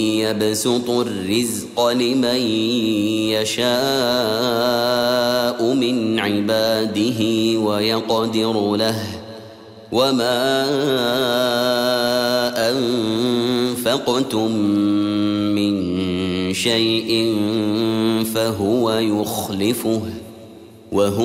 يبسط الرزق لمن يشاء من عباده ويقدر له وما أنفقتم من شيء فهو يخلفه وهو